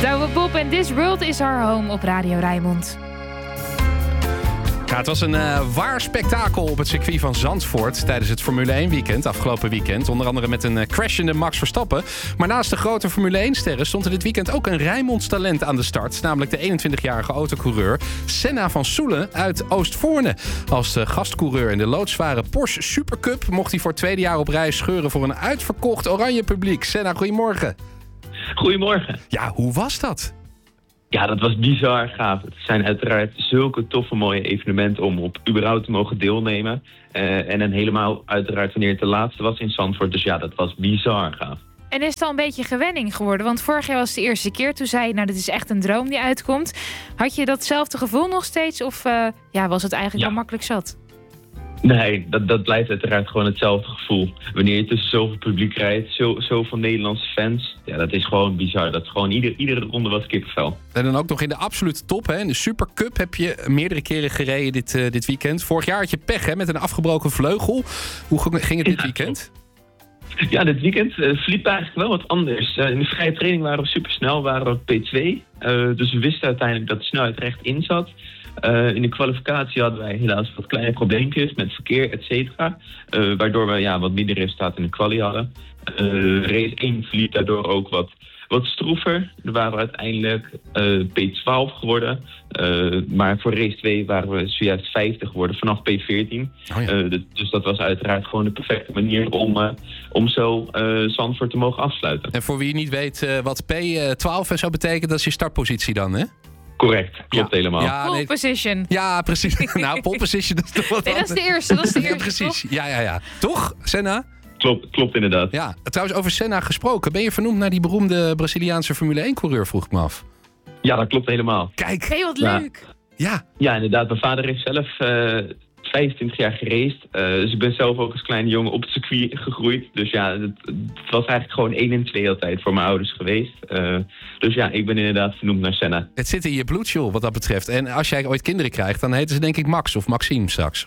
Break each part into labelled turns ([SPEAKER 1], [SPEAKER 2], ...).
[SPEAKER 1] Douwe Bob en This World is Our Home op Radio Rijnmond.
[SPEAKER 2] Ja, het was een waar spektakel op het circuit van Zandvoort tijdens het Formule 1 weekend, afgelopen weekend. Onder andere met een crashende Max Verstappen. Maar naast de grote Formule 1 sterren stond er dit weekend ook een Rijnmonds talent aan de start. Namelijk de 21-jarige autocoureur Senna van Soelen uit Oostvoorne. Als gastcoureur in de loodzware Porsche Supercup mocht hij voor het tweede jaar op rij scheuren voor een uitverkocht oranje publiek. Senna, goedemorgen.
[SPEAKER 3] Goedemorgen.
[SPEAKER 2] Ja, hoe was dat?
[SPEAKER 3] Ja, dat was bizar gaaf. Het zijn uiteraard zulke toffe mooie evenementen om op überhaupt te mogen deelnemen. En dan helemaal uiteraard wanneer het de laatste was in Zandvoort. Dus ja, dat was bizar gaaf.
[SPEAKER 1] En is het al een beetje gewenning geworden? Want vorig jaar was het de eerste keer. Toen zei je, nou, dit is echt een droom die uitkomt. Had je datzelfde gevoel nog steeds? Of was het eigenlijk al makkelijk zat?
[SPEAKER 3] Nee, dat blijft uiteraard gewoon hetzelfde gevoel. Wanneer je tussen zoveel publiek rijdt, zoveel Nederlandse fans. Ja, dat is gewoon bizar. Dat is gewoon iedere ronde was kippenvel.
[SPEAKER 2] En dan ook nog in de absolute top, hè? In de Supercup heb je meerdere keren gereden dit weekend. Vorig jaar had je pech, hè, met een afgebroken vleugel. Hoe ging het dit weekend?
[SPEAKER 3] Ja, dit weekend verliep eigenlijk wel wat anders. In de vrije training waren we supersnel, waren we P2. Dus we wisten uiteindelijk dat de snelheid er echt in zat. In de kwalificatie hadden wij helaas wat kleine probleempjes met verkeer, et cetera. Waardoor we wat minder resultaten in de quali hadden. Race 1 verliep daardoor ook wat stroever. We waren uiteindelijk P12 geworden. Maar voor race 2 waren we zojuist 50 geworden vanaf P14. Oh ja. Dus dat was uiteraard gewoon de perfecte manier om zo Zandvoort te mogen afsluiten.
[SPEAKER 2] En voor wie niet weet wat P12 en zo betekent, dat is je startpositie dan, hè?
[SPEAKER 3] Correct, klopt helemaal.
[SPEAKER 2] Ja,
[SPEAKER 1] pole position.
[SPEAKER 2] Ja, precies. Nou, pole position, dat is toch wat
[SPEAKER 1] dat is de eerste.
[SPEAKER 2] Ja, precies. Ja. Toch, Senna?
[SPEAKER 3] Klopt inderdaad.
[SPEAKER 2] Ja, trouwens over Senna gesproken. Ben je vernoemd naar die beroemde Braziliaanse Formule 1-coureur, vroeg ik me af.
[SPEAKER 3] Ja, dat klopt helemaal.
[SPEAKER 2] Kijk.
[SPEAKER 1] Hey, wat leuk.
[SPEAKER 3] Ja, inderdaad. Mijn vader heeft zelf 25 jaar geraced. Dus ik ben zelf ook als kleine jongen op het circuit gegroeid. Dus ja, het was eigenlijk gewoon 1 en 2 altijd voor mijn ouders geweest. Dus ja, ik ben inderdaad vernoemd naar Senna.
[SPEAKER 2] Het zit in je bloed, joh, wat dat betreft. En als jij ooit kinderen krijgt, dan heten ze denk ik Max of Maxime straks.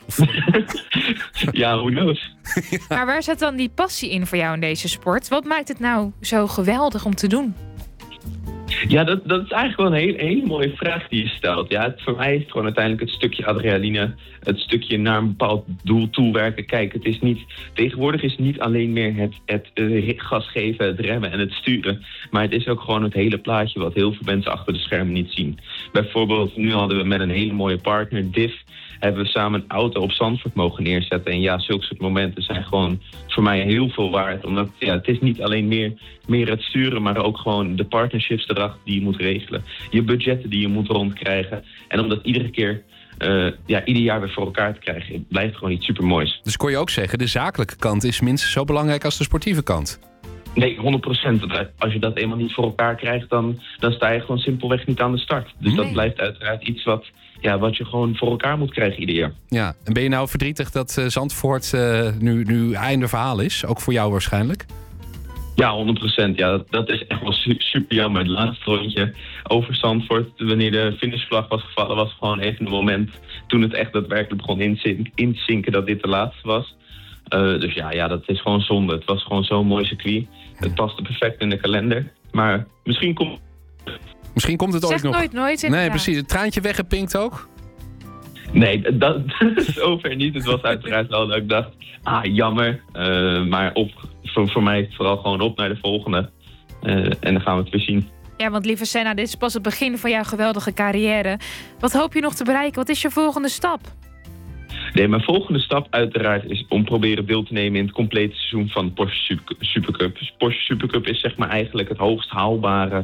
[SPEAKER 3] Ja, who knows.
[SPEAKER 1] Maar waar zit dan die passie in voor jou in deze sport? Wat maakt het nou zo geweldig om te doen?
[SPEAKER 3] Ja, dat is eigenlijk wel een hele mooie vraag die je stelt. Ja, voor mij is het gewoon uiteindelijk het stukje adrenaline. Het stukje naar een bepaald doel toewerken. Kijk, tegenwoordig is het niet alleen meer het gas geven, het remmen en het sturen. Maar het is ook gewoon het hele plaatje wat heel veel mensen achter de schermen niet zien. Bijvoorbeeld, nu hadden we met een hele mooie partner, DIF, hebben we samen een auto op Zandvoort mogen neerzetten. En ja, zulke soort momenten zijn gewoon voor mij heel veel waard. Omdat het is niet alleen meer het sturen, maar ook gewoon de partnerships erachter die je moet regelen. Je budgetten die je moet rondkrijgen. En om dat ieder jaar weer voor elkaar te krijgen, het blijft gewoon iets supermoois.
[SPEAKER 2] Dus kon je ook zeggen, de zakelijke kant is minstens zo belangrijk als de sportieve kant?
[SPEAKER 3] Nee, 100%. Als je dat eenmaal niet voor elkaar krijgt, dan sta je gewoon simpelweg niet aan de start. Dus dat blijft uiteraard iets wat je gewoon voor elkaar moet krijgen ieder jaar. Ja,
[SPEAKER 2] en ben je nou verdrietig dat Zandvoort nu einde verhaal is? Ook voor jou waarschijnlijk?
[SPEAKER 3] Ja, 100%. Ja, dat is echt wel super jammer. Het laatste rondje over Zandvoort, wanneer de finishvlag was gevallen, was gewoon even een moment toen het echt daadwerkelijk begon in te zinken dat dit de laatste was. Dus ja, dat is gewoon zonde. Het was gewoon zo'n mooi circuit. Het paste perfect in de kalender. Maar misschien komt
[SPEAKER 2] het ooit nog.
[SPEAKER 1] Nooit,
[SPEAKER 2] nee,
[SPEAKER 1] inderdaad.
[SPEAKER 2] Precies. Het traantje weggepinkt ook?
[SPEAKER 3] Nee, dat zover niet. Het was uiteraard wel dat ik dacht, jammer. Maar voor mij vooral gewoon op naar de volgende. En dan gaan we het weer zien.
[SPEAKER 1] Ja, want lieve Senna, dit is pas het begin van jouw geweldige carrière. Wat hoop je nog te bereiken? Wat is je volgende stap?
[SPEAKER 3] Nee, mijn volgende stap uiteraard is om proberen deel te nemen in het complete seizoen van de Porsche Supercup. Dus Porsche Supercup is zeg maar eigenlijk het hoogst haalbare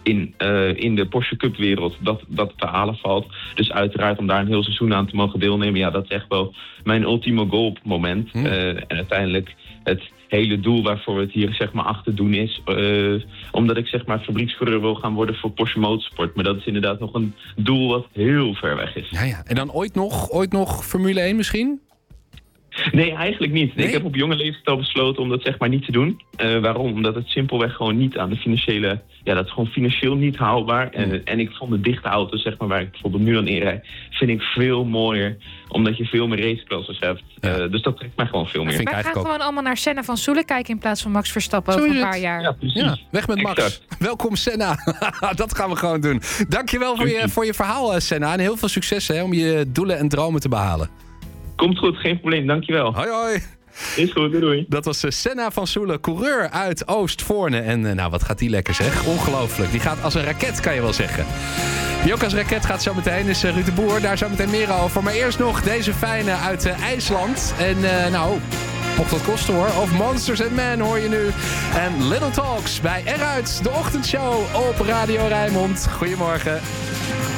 [SPEAKER 3] in de Porsche Cup wereld dat te halen valt. Dus uiteraard om daar een heel seizoen aan te mogen deelnemen, ja, dat is echt wel mijn ultieme goal op het moment. En uiteindelijk het hele doel waarvoor we het hier zeg maar achter doen is omdat ik zeg maar fabriekscoureur wil gaan worden voor Porsche Motorsport. Maar dat is inderdaad nog een doel wat heel ver weg is.
[SPEAKER 2] Ja. En dan ooit nog Formule 1 misschien?
[SPEAKER 3] Nee, eigenlijk niet.
[SPEAKER 2] Nee?
[SPEAKER 3] Ik heb op jonge leeftijd al besloten om dat zeg maar niet te doen. Waarom? Omdat het simpelweg gewoon niet aan de financiële... Ja, dat is gewoon financieel niet haalbaar. En ik vond de dichte auto's, zeg maar, waar ik bijvoorbeeld nu aan inrijd... vind ik veel mooier, omdat je veel meer raceklassen hebt.
[SPEAKER 2] Ja.
[SPEAKER 3] Dus dat trekt mij gewoon veel meer.
[SPEAKER 2] Vind ik
[SPEAKER 1] Wij gaan
[SPEAKER 2] eigenlijk
[SPEAKER 1] gewoon allemaal naar Senna van Soelen kijken in plaats van Max Verstappen
[SPEAKER 2] Zo
[SPEAKER 1] over
[SPEAKER 2] is
[SPEAKER 1] een
[SPEAKER 2] het.
[SPEAKER 1] paar jaar.
[SPEAKER 3] Ja, precies.
[SPEAKER 2] Ja, weg met Max.
[SPEAKER 3] Exact.
[SPEAKER 2] Welkom Senna. Dat gaan we gewoon doen. Dankjewel voor je verhaal, Senna. En heel veel succes om je doelen en dromen te behalen.
[SPEAKER 3] Komt goed, geen probleem. Dankjewel.
[SPEAKER 2] Hoi hoi.
[SPEAKER 3] Is goed, doei.
[SPEAKER 2] Dat was Senna van Soelen, coureur uit Oostvoorne. En nou, wat gaat die lekker zeg. Ongelooflijk. Die gaat als een raket, kan je wel zeggen. Die ook als raket gaat zo meteen is Ruud de Boer. Daar zo meteen meer over. Maar eerst nog deze fijne uit IJsland. En nou, mocht dat kosten hoor. Of Monsters and Men hoor je nu. En Little Talks bij Eruit, de ochtendshow op Radio Rijnmond. Goedemorgen.